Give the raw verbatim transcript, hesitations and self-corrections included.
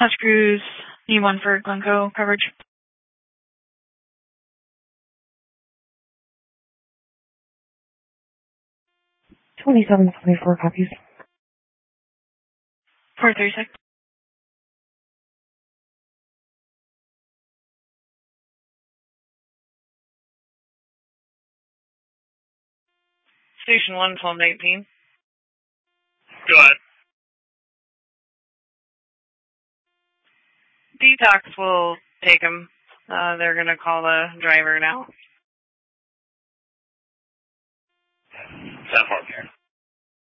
Hutch Cruise, E one for Glencoe coverage. twenty-seven twenty-four copies. four thirty-six. Station one, twelve nineteen. Go ahead. Detox will take him. Uh, they're going to call the driver now. South Park here.